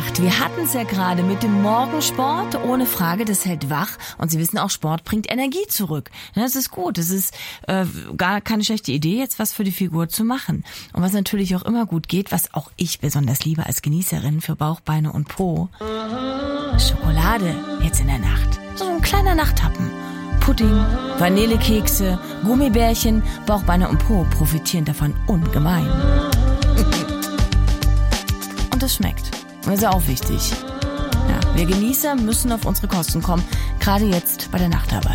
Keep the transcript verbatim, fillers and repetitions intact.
Nacht. Wir hatten es ja gerade mit dem Morgensport, ohne Frage, das hält wach. Und Sie wissen auch, Sport bringt Energie zurück. Ja, das ist gut, das ist äh, gar keine schlechte Idee, jetzt was für die Figur zu machen. Und was natürlich auch immer gut geht, was auch ich besonders liebe als Genießerin für Bauch, Beine und Po, Schokolade jetzt in der Nacht. So ein kleiner Nachthappen. Pudding, Vanillekekse, Gummibärchen, Bauch, Beine und Po profitieren davon ungemein. Und es schmeckt. Das ist ja auch wichtig. Ja, wir Genießer müssen auf unsere Kosten kommen, gerade jetzt bei der Nachtarbeit.